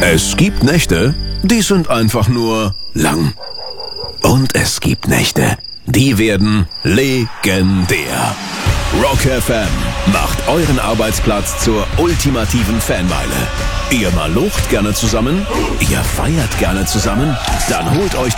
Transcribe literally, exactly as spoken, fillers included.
Es gibt Nächte, die sind einfach nur lang. Und es gibt Nächte, die werden legendär. Rock F M macht euren Arbeitsplatz zur ultimativen Fanmeile. Ihr malocht gerne zusammen? Ihr feiert gerne zusammen? Dann holt euch